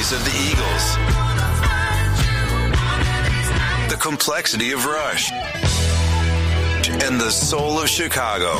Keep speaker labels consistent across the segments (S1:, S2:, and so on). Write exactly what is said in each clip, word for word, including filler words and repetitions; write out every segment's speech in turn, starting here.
S1: voice of the Eagles, the complexity of Rush, and the soul of Chicago.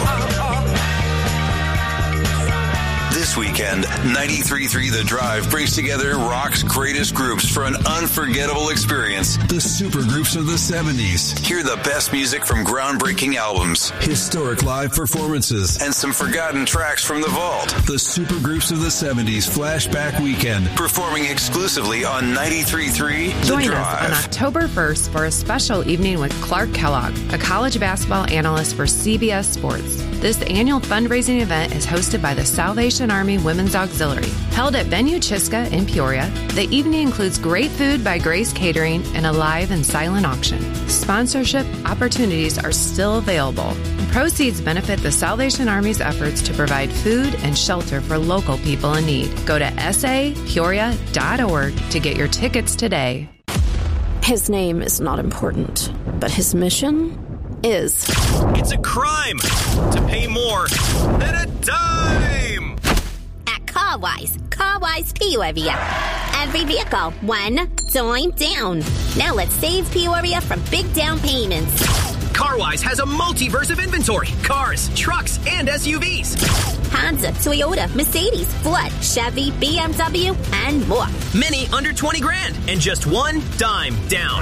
S1: This weekend, ninety-three point three The Drive brings together rock's greatest groups for an unforgettable experience. The supergroups of the seventies. Hear the best music from groundbreaking albums, historic live performances, and some forgotten tracks from the vault. The supergroups of the seventies Flashback Weekend, performing exclusively on ninety-three point three The
S2: Join
S1: Drive.
S2: us on October first for a special evening with Clark Kellogg, a college basketball analyst for C B S Sports. This annual fundraising event is hosted by the Salvation Army Women's Auxiliary. Held at Venue Chisca in Peoria, the evening includes great food by Grace Catering and a live and silent auction. Sponsorship opportunities are still available. Proceeds benefit the Salvation Army's efforts to provide food and shelter for local people in need. Go to s a peoria dot org to get your tickets today.
S3: His name is not important, but his mission is.
S4: It's a crime to pay more than a dime.
S5: At CarWise, CarWise Peoria. Every vehicle, one dime down. Now let's save Peoria from big down payments.
S4: CarWise has a multiverse of inventory. Cars, trucks, and S U Vs.
S5: Honda, Toyota, Mercedes, Ford, Chevy, B M W, and more.
S4: Many under twenty grand and just one dime down.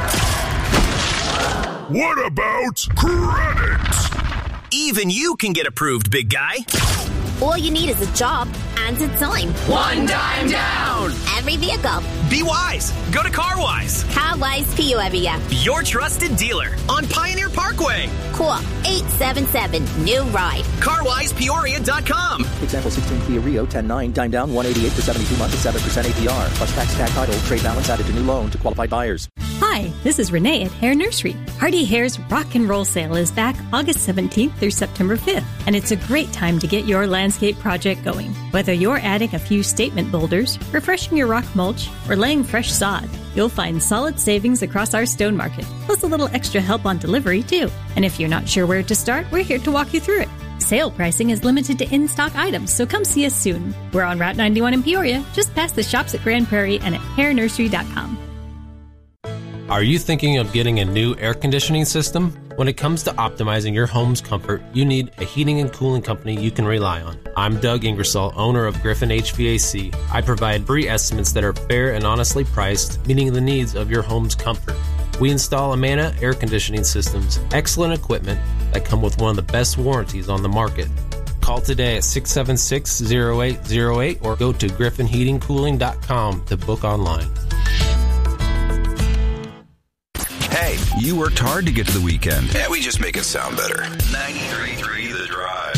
S6: What about credit?
S4: Even you can get approved, big guy.
S5: All you need is a job and a dime.
S4: One dime down.
S5: Every vehicle.
S4: Be wise. Go to CarWise.
S5: CarWise Peoria.
S4: Your trusted dealer on Pioneer Parkway.
S5: Call eight seven seven, new ride.
S4: car wise peoria dot com.
S7: Example sixteen Kia Rio ten nine, dime down one eighty-eight for seventy-two months at seven percent A P R. Plus tax, tag title, trade balance added to new loan to qualified buyers.
S8: Hi, this is Renee at Hair Nursery. Hardy Hair's Rock and Roll Sale is back August seventeenth through September fifth, and it's a great time to get your landscape project going. Whether you're adding a few statement boulders, refreshing your rock mulch, or laying fresh sod, you'll find solid savings across our stone market, plus a little extra help on delivery, too. And if you're not sure where to start, we're here to walk you through it. Sale pricing is limited to in-stock items, so come see us soon. We're on Route ninety-one in Peoria, just past the shops at Grand Prairie and at hair nursery dot com.
S9: Are you thinking of getting a new air conditioning system? When it comes to optimizing your home's comfort, you need a heating and cooling company you can rely on. I'm Doug Ingersoll, owner of Griffin H V A C. I provide free estimates that are fair and honestly priced, meeting the needs of your home's comfort. We install Amana air conditioning systems, excellent equipment that come with one of the best warranties on the market. Call today at six seven six, zero eight zero eight or go to griffin heating cooling dot com to book online.
S1: Hey, you worked hard to get to the weekend. Yeah, we just make it sound better. ninety-three point three The Drive.